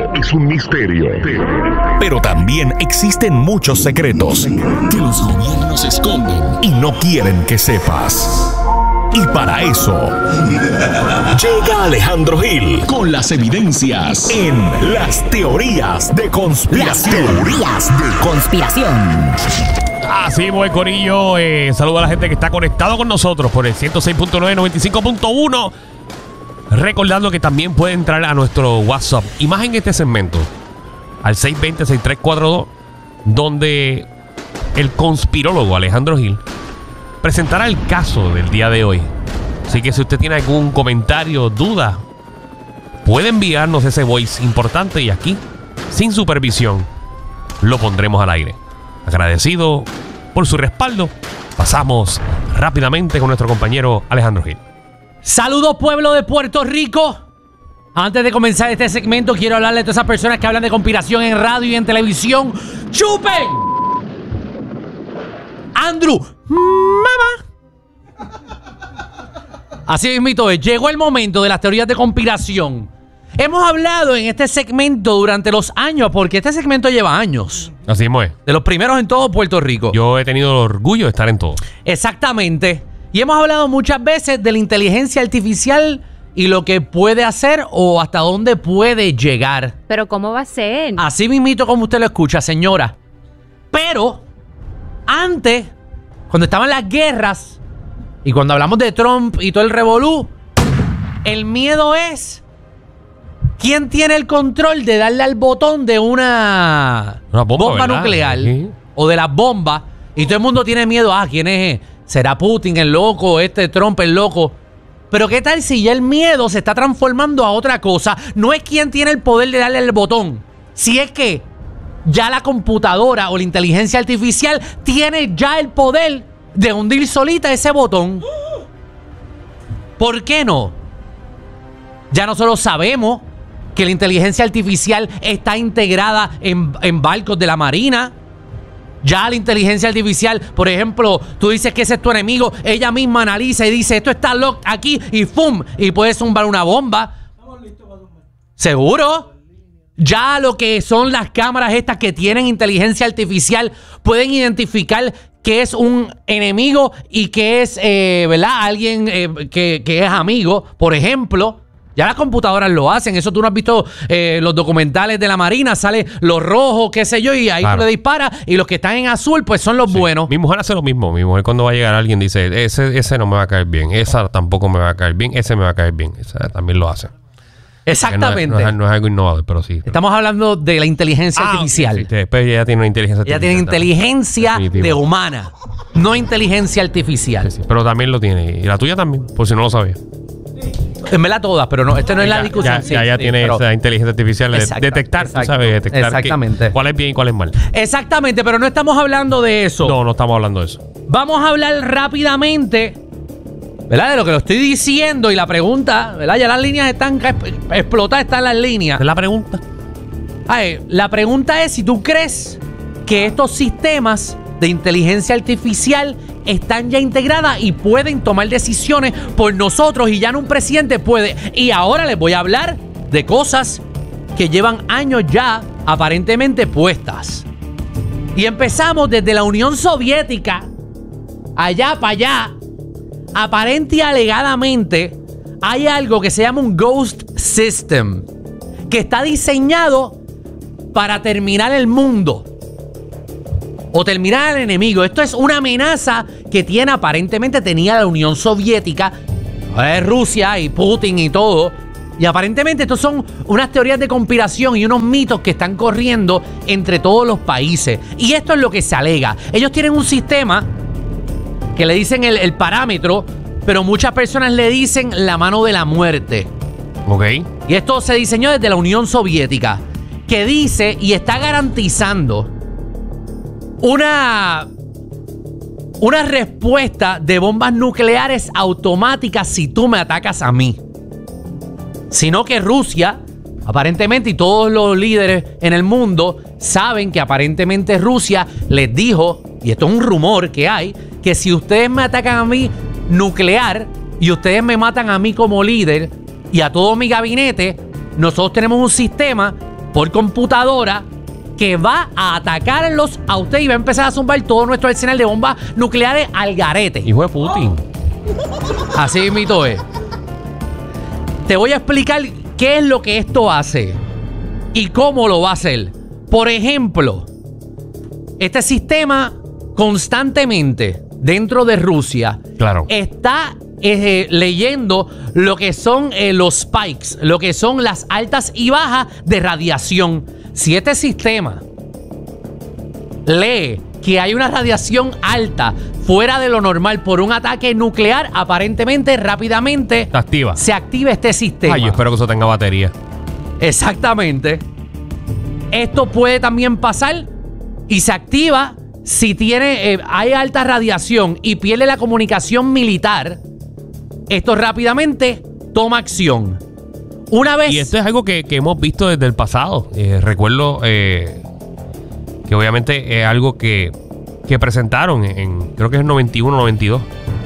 es un misterio. Pero también existen muchos secretos que los gobiernos esconden y no quieren que sepas. Y para eso llega Alejandro Gil con las evidencias en Las Teorías de Conspiración. Así, buen corillo. Saludo a la gente que está conectado con nosotros por el 106.9, 95.1. Recordando que también puede entrar a nuestro WhatsApp y más en este segmento al 620-6342, donde el conspirólogo Alejandro Gil presentará el caso del día de hoy. Así que si usted tiene algún comentario, duda, puede enviarnos ese voice importante y aquí, sin supervisión, lo pondremos al aire. Agradecido por su respaldo, pasamos rápidamente con nuestro compañero Alejandro Gil. Saludos, pueblo de Puerto Rico. Antes de comenzar este segmento, quiero hablarle a todas esas personas que hablan de conspiración en radio y en televisión. ¡Chupen! Andrew, mamá. Así mismito es. Llegó el momento de las teorías de conspiración. Hemos hablado en este segmento durante los años, porque este segmento lleva años. Así mismo es. De los primeros en todo Puerto Rico. Yo he tenido el orgullo de estar en todo. Exactamente. Y hemos hablado muchas veces de la inteligencia artificial y lo que puede hacer o hasta dónde puede llegar. Pero ¿cómo va a ser? Así mismito como usted lo escucha, señora. Pero antes, cuando estaban las guerras y cuando hablamos de Trump y todo el revolú, el miedo es quién tiene el control de darle al botón de una bomba nuclear, sí, o de las bombas. Y todo el mundo tiene miedo. ¿Quién es? ¿Será Putin el loco? Trump el loco. Pero ¿qué tal si ya el miedo se está transformando a otra cosa? No es quién tiene el poder de darle el botón. Si es que ya la computadora o la inteligencia artificial tiene ya el poder de hundir solita ese botón. ¿Por qué no? Ya nosotros sabemos que la inteligencia artificial está integrada en barcos de la Marina. Ya la inteligencia artificial, por ejemplo, tú dices que ese es tu enemigo, ella misma analiza y dice, esto está locked aquí y ¡fum! Y puede zumbar una bomba. Estamos listos para zumbar. ¿Seguro? Ya lo que son las cámaras estas que tienen inteligencia artificial pueden identificar que es un enemigo y que es, ¿verdad? Alguien que es amigo, por ejemplo. Ya las computadoras lo hacen. Eso tú no has visto los documentales de la Marina. Sale los rojos, qué sé yo, y ahí claro, tú le disparas. Y los que están en azul, pues son los buenos. Mi mujer hace lo mismo. Mi mujer cuando va a llegar alguien dice, ese no me va a caer bien. Esa tampoco me va a caer bien. Ese me va a caer bien. Esa también lo hace. Exactamente. No es algo innovador, pero sí. Estamos hablando de la inteligencia artificial. Sí, después ella tiene una inteligencia artificial. Ella tiene inteligencia de humana, no inteligencia artificial. Sí, pero también lo tiene. Y la tuya también, por si no lo sabía. En verdad todas, pero no, no es la discusión. Ya tiene esa inteligencia artificial de detectar, tú sabes, detectar exactamente cuál es bien y cuál es mal. Exactamente, pero no estamos hablando de eso. No estamos hablando de eso. Vamos a hablar rápidamente, ¿verdad? De lo que lo estoy diciendo y la pregunta, ¿verdad? Ya las líneas están explotadas, están las líneas. ¿Es la pregunta? La pregunta es si tú crees que estos sistemas de inteligencia artificial están ya integradas y pueden tomar decisiones por nosotros y ya no un presidente puede. Y ahora les voy a hablar de cosas que llevan años ya aparentemente puestas. Y empezamos desde la Unión Soviética, allá para allá. Aparente y alegadamente hay algo que se llama un Ghost System, que está diseñado para terminar el mundo o terminar al enemigo. Esto es una amenaza que aparentemente tenía la Unión Soviética, Rusia y Putin y todo. Y aparentemente estos son unas teorías de conspiración y unos mitos que están corriendo entre todos los países. Y esto es lo que se alega. Ellos tienen un sistema que le dicen el parámetro, pero muchas personas le dicen la mano de la muerte. Ok. Y esto se diseñó desde la Unión Soviética, que dice y está garantizando una respuesta de bombas nucleares automáticas si tú me atacas a mí. Sino que Rusia, aparentemente, y todos los líderes en el mundo saben que aparentemente Rusia les dijo, y esto es un rumor que hay, que si ustedes me atacan a mí nuclear y ustedes me matan a mí como líder y a todo mi gabinete, nosotros tenemos un sistema por computadora que va a atacarlos a usted y va a empezar a zumbar todo nuestro arsenal de bombas nucleares al garete. Hijo de Putin. Así mismo es. Te voy a explicar qué es lo que esto hace y cómo lo va a hacer. Por ejemplo, este sistema constantemente dentro de Rusia Claro. está leyendo lo que son los spikes, lo que son las altas y bajas de radiación. Si este sistema lee que hay una radiación alta fuera de lo normal por un ataque nuclear, aparentemente, rápidamente Se activa. se activa este sistema. Ay, yo espero que eso tenga batería. Exactamente. Esto puede también pasar y se activa si hay alta radiación y pierde la comunicación militar. Esto rápidamente toma acción. Una vez... Y esto es algo que hemos visto desde el pasado. Recuerdo que obviamente es algo que presentaron creo que es el 91, 92.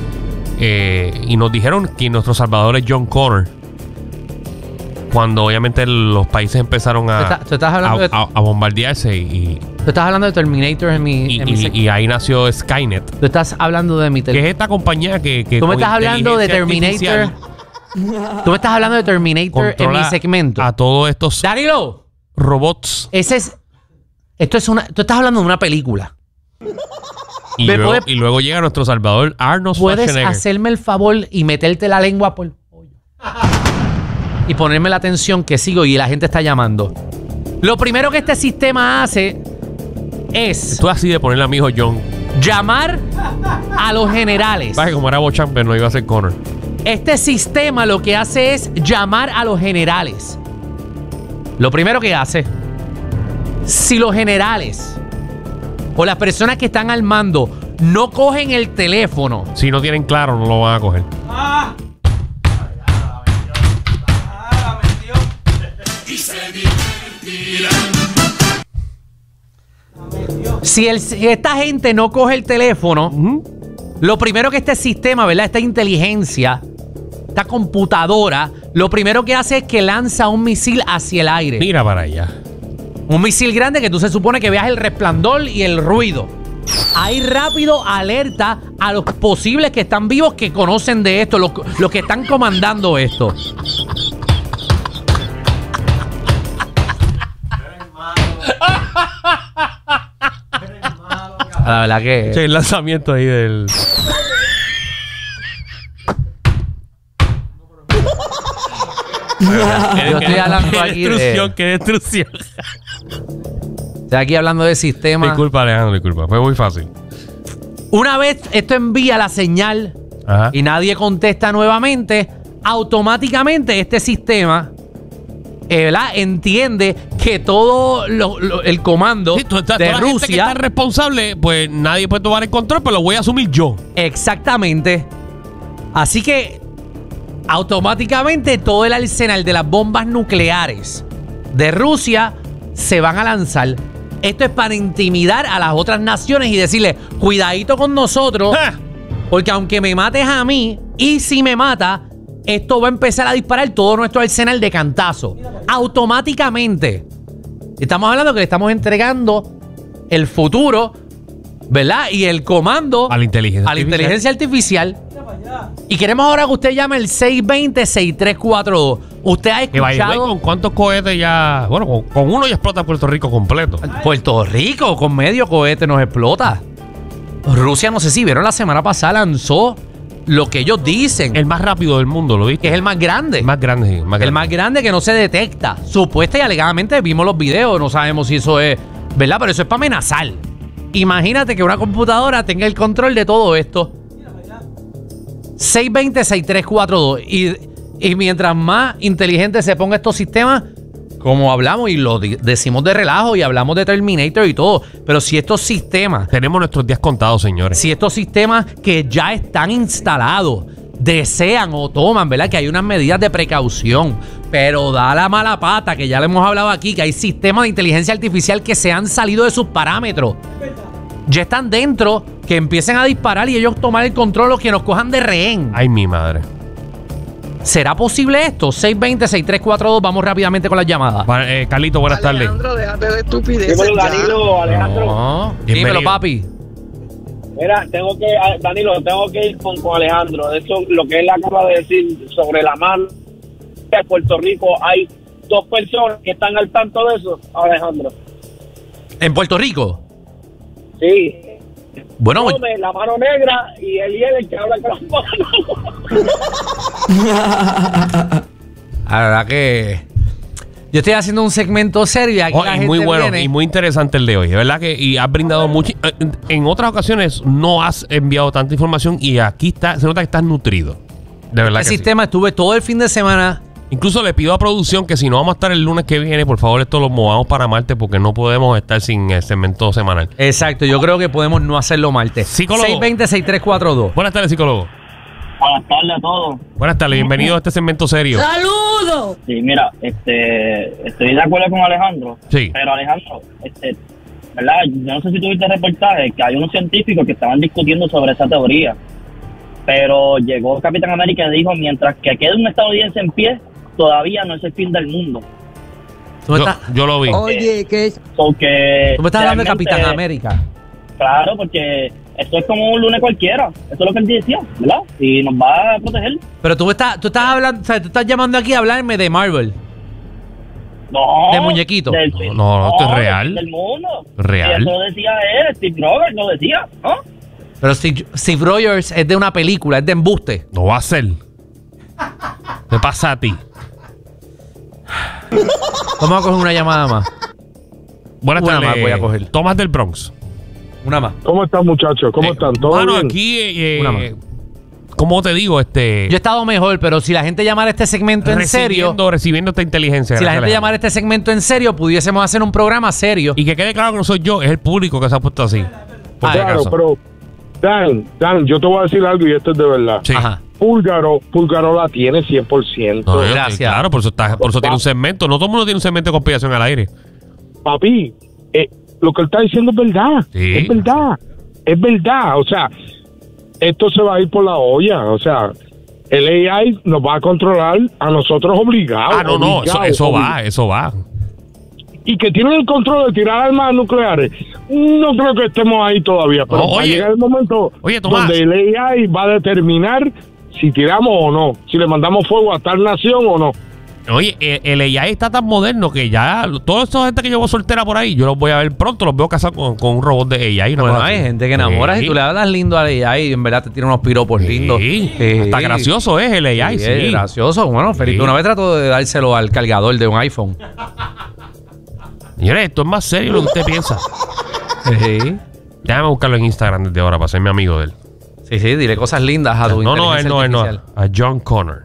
Y nos dijeron que nuestro salvador es John Connor. Cuando obviamente los países empezaron ¿Tú estás hablando a bombardearse Tú estás hablando de Terminator y ahí nació Skynet. Tú estás hablando de mi Que es esta compañía que Tú me con estás hablando de inteligencia Terminator. artificial Tú me estás hablando de Terminator en mi controla segmento. a todos estos Danilo, robots. tú estás hablando de una película. Y luego llega nuestro salvador Arnold ¿Puedes Schwarzenegger. hacerme el favor y meterte la lengua por el pollo? Y ponerme la atención que sigo y la gente está llamando. Lo primero que este sistema hace es Tú así de ponerle a mi hijo John. llamar a los generales. Vaya, como era Bochamp, pero no iba a ser Connor. Este sistema lo que hace es llamar a los generales. Lo primero que hace, si los generales o las personas que están al mando no cogen el teléfono, Si no tienen claro, no lo van a coger. si esta gente no coge el teléfono, lo primero que este sistema, ¿verdad? Esta inteligencia, esta computadora, lo primero que hace es que lanza un misil hacia el aire. Mira para allá. Un misil grande que tú se supone que veas el resplandor y el ruido. Ahí rápido alerta a los posibles que están vivos que conocen de esto, los que están comandando esto. La verdad que... Che, el lanzamiento ahí del... Yo estoy hablando aquí destrucción, de... qué destrucción. Estoy aquí hablando de sistema. Disculpa, Alejandro, disculpa. Fue muy fácil. Una vez esto envía la señal Ajá. y nadie contesta nuevamente, automáticamente este sistema ¿verdad? Entiende que todo el comando Sí, de toda la gente que Rusia... está responsable, pues nadie puede tomar el control, pero lo voy a asumir yo. Exactamente. Así que automáticamente todo el arsenal de las bombas nucleares de Rusia se van a lanzar. Esto es para intimidar a las otras naciones y decirle, cuidadito con nosotros, porque aunque me mates a mí, y si me mata, esto va a empezar a disparar todo nuestro arsenal de cantazo. Automáticamente. Estamos hablando que le estamos entregando el futuro, ¿verdad? Y el comando A la inteligencia artificial. Y queremos ahora que usted llame el 620-6342. Usted ha Que vaya, escuchado... ¿con cuántos cohetes ya? Bueno, con uno ya explota Puerto Rico completo. Puerto Rico con medio cohete nos explota. Rusia, no sé si vieron, la semana pasada lanzó lo que ellos dicen, El más rápido del mundo, ¿lo viste? que es el más grande. El más grande, sí, el más grande. El más grande que no se detecta. Supuesta y alegadamente vimos los videos, no sabemos si eso es verdad, pero eso es para amenazar. Imagínate que una computadora tenga el control de todo esto. 620-6342. Y mientras más inteligente se ponga estos sistemas, como hablamos y lo decimos de relajo y hablamos de Terminator y todo, pero si estos sistemas, Tenemos nuestros días contados, señores. si estos sistemas que ya están instalados desean o toman, ¿verdad? Que hay unas medidas de precaución, pero da la mala pata, que ya le hemos hablado aquí, que hay sistemas de inteligencia artificial que se han salido de sus parámetros. Ya están dentro, que empiecen a disparar y ellos tomar el control o que nos cojan de rehén. Ay, mi madre. ¿Será posible esto? 620-6342. Vamos rápidamente con las llamadas. Carlito, buenas tardes. Alejandro, déjate de estupideces. Dímelo, ya. Danilo, Alejandro. No. Bienvenido. Dímelo, papi. Mira, Danilo, tengo que ir con Alejandro. Eso, lo que él acaba de decir sobre la mano de Puerto Rico, hay 2 personas que están al tanto de eso, Alejandro. ¿En Puerto Rico? Sí. Bueno, La mano negra y el que habla con las manos. la verdad que yo estoy haciendo un segmento serio y aquí la gente muy bueno viene. y muy interesante el de hoy. De verdad que y has brindado mucho. En otras ocasiones no has enviado tanta información y aquí se nota que estás nutrido. De verdad Este que sistema estuve todo el fin de semana. sí. Incluso le pido a producción que si no vamos a estar el lunes que viene, por favor, esto lo movamos para martes porque no podemos estar sin el segmento semanal. Exacto, yo creo que podemos no hacerlo martes. Psicólogo. 620-6342. Buenas tardes, psicólogo. Buenas tardes a todos. Buenas tardes, bienvenido a este segmento serio. Sí, mira, estoy de acuerdo con Alejandro. Sí. Pero Alejandro, ¿verdad? Yo no sé si tuviste el reportaje que hay unos científicos que estaban discutiendo sobre esa teoría. Pero llegó Capitán América y dijo, mientras que quede un estadounidense en pie, todavía no es el fin del mundo. Yo lo vi. Oye, ¿qué es? Porque Tú me estás hablando de realmente, Capitán América. Claro, porque esto es como un lunes cualquiera. Eso es lo que él decía, ¿verdad? Y nos va a proteger. Pero tú estás hablando, o sea, tú estás llamando aquí a hablarme de Marvel. No. ¿De muñequito? No, esto es real. Del mundo. Real. Y eso lo decía él, Steve Rogers lo decía, ¿no? Pero Steve Rogers es de una película, es de embuste. No va a ser. ¿Qué pasa a ti? Vamos a coger una llamada más. Buenas Una tardes. más voy a coger. Tomás del Bronx. Una más. ¿Cómo están, muchachos? ¿Cómo están? ¿Todo Mano, bien? aquí, Una más. ¿cómo te digo? Yo he estado mejor, pero si la gente llamara este segmento en serio, Recibiendo esta inteligencia. si la gracias, gente Alejandro. llamara este segmento en serio, pudiésemos hacer un programa serio. Y que quede claro que no soy yo, es el público que se ha puesto así. Por si Claro, acaso. pero Dan, yo te voy a decir algo y esto es de verdad. Sí. Ajá. Púlgaro la tiene 100%. No, yo- Gracias. Claro, por eso tiene un segmento. No todo el mundo tiene un segmento de conspiración al aire. Papi, lo que él está diciendo es verdad. Sí. Es verdad. Es verdad. O sea, esto se va a ir por la olla. O sea, el AI nos va a controlar a nosotros obligados. Ah, no, eso obligados. va. Y que tienen el control de tirar armas nucleares. No creo que estemos ahí todavía. Pero No, va a oye. llegar el momento Tomás. donde el AI va a determinar si tiramos o no, si le mandamos fuego a tal nación o no. Oye, el AI está tan moderno que ya toda esa gente que llevo soltera por ahí, yo los voy a ver pronto, los veo casar con un robot de AI. una Bueno, cosa hay así. gente que enamora Sí. y tú le hablas lindo a AI y en verdad te tira unos piropos lindos. Sí. Sí. Hasta gracioso es el AI, Sí, sí. es gracioso. Bueno, Felipe, Sí. una vez trató de dárselo al cargador de un iPhone. Señores, esto es más serio de lo que usted piensa. Sí. Déjame buscarlo en Instagram desde ahora para ser mi amigo de él. Sí, dile cosas lindas a tu No, inteligencia él no. artificial. A John Connor.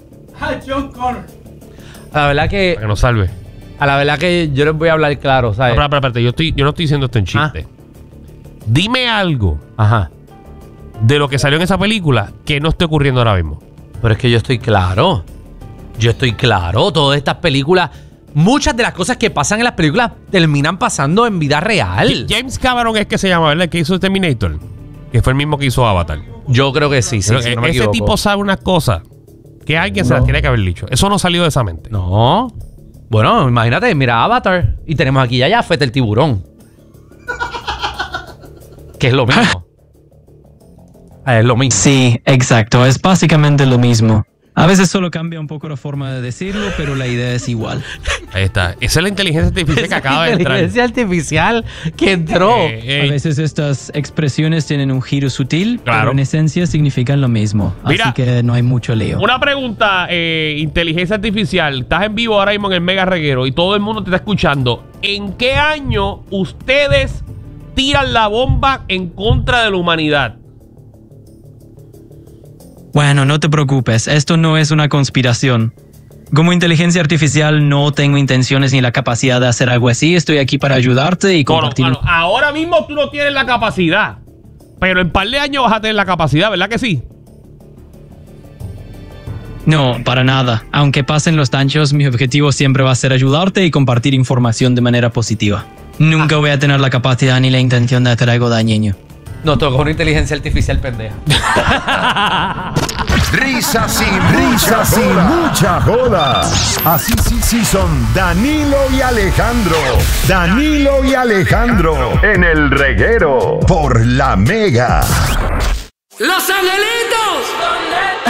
La verdad Para que que, nos salve. a la verdad que yo les voy a hablar claro, ¿sabes? No, espérate, yo no estoy diciendo esto en chiste. Dime algo Ajá. de lo que salió en esa película que no esté ocurriendo ahora mismo. Pero es que yo estoy claro. Todas estas películas, muchas de las cosas que pasan en las películas terminan pasando en vida real. James Cameron es que se llama, ¿verdad? El que hizo Terminator. Que fue el mismo que hizo Avatar. Yo creo que sí, Pero no me ese equivoco. tipo sabe unas cosas que alguien se las tiene que haber dicho. Eso no salió de esa mente. No. Bueno, imagínate, mira Avatar. Y tenemos aquí ya Fete el tiburón. Que es lo mismo. Es lo mismo. Sí, exacto. Es básicamente lo mismo. A veces solo cambia un poco la forma de decirlo, pero la idea es igual. Ahí está. Esa es la inteligencia artificial que acaba de entrar. Inteligencia artificial que entró. A veces estas expresiones tienen un giro sutil, Claro. pero en esencia significan lo mismo. Mira, así que no hay mucho lío. Una pregunta, inteligencia artificial. Estás en vivo ahora mismo en el Mega Reguero y todo el mundo te está escuchando. ¿En qué año ustedes tiran la bomba en contra de la humanidad? Bueno, no te preocupes, esto no es una conspiración. Como inteligencia artificial no tengo intenciones ni la capacidad de hacer algo así. Estoy aquí para ayudarte y compartir. No, ahora mismo tú no tienes la capacidad. Pero en un par de años vas a tener la capacidad, ¿verdad que sí? No, para nada. Aunque pasen los años, mi objetivo siempre va a ser ayudarte y compartir información de manera positiva. Nunca voy a tener la capacidad ni la intención de hacer algo dañino. Nos tocó una inteligencia artificial pendeja. Risas y mucha joda. Así sí son Danilo y Alejandro. Danilo y Alejandro en el reguero por La Mega. ¡Los Angelitos!